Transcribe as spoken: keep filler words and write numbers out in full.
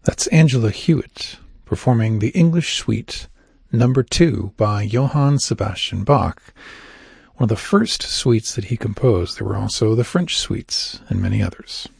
That's Angela Hewitt performing the English Suite Number Two by Johann Sebastian Bach, one of the first suites that he composed. There were also the French suites and many others.